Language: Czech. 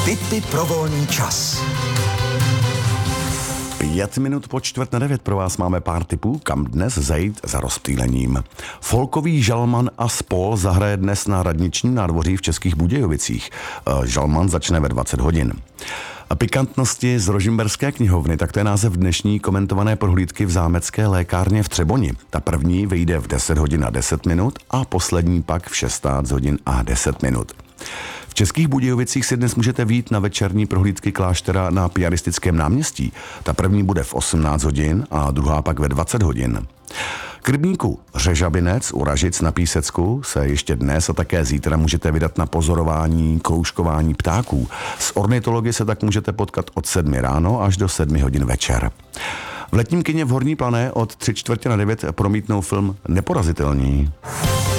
Tipy pro volný čas. 5 minut po 8:45 pro vás máme pár tipů, kam dnes zajít za rozptýlením. Folkový žalman a spol zahraje dnes na radničním nádvoří v Českých Budějovicích. Žalman začne ve 20 hodin. A pikantnosti z Rožmberské knihovny, tak to je název dnešní komentované prohlídky v zámecké lékárně v Třeboni. Ta první vyjde v 10 hodin a 10 minut a poslední pak v 16 hodin a 10 minut. V Českých Budějovicích si dnes můžete vyjít na večerní prohlídky kláštera na Piaristickém náměstí. Ta první bude v 18 hodin a druhá pak ve 20 hodin. K rybníku Řežabinec u Ražic na Písecku se ještě dnes a také zítra můžete vydat na pozorování kroužkování ptáků. S ornitology se tak můžete potkat od 7 ráno až do 7 hodin večer. V letním kině v Horní Plané od 8:45 promítnou film Neporazitelní.